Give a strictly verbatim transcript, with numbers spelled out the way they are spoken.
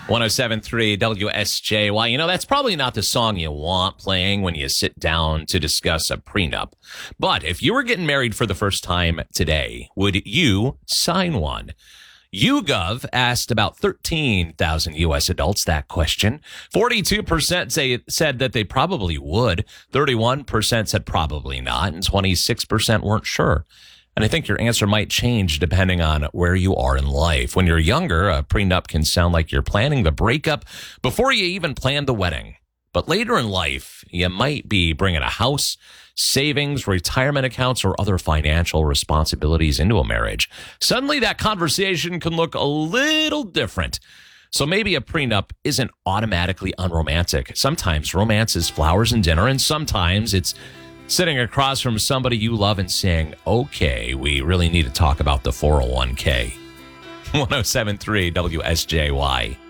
one oh seven point three W S J Y. You know, that's probably not the song you want playing when you sit down to discuss a prenup. But if you were getting married for the first time today, would you sign one? YouGov asked about thirteen thousand U S adults that question. forty-two percent say, said that they probably would. thirty-one percent said probably not. And twenty-six percent weren't sure. And I think your answer might change depending on where you are in life. When you're younger, a prenup can sound like you're planning the breakup before you even plan the wedding. But later in life, you might be bringing a house, savings, retirement accounts, or other financial responsibilities into a marriage. Suddenly, that conversation can look a little different. So maybe a prenup isn't automatically unromantic. Sometimes romance is flowers and dinner, and sometimes it's sitting across from somebody you love and saying, okay, we really need to talk about the four oh one k. one oh seven point three W S J Y.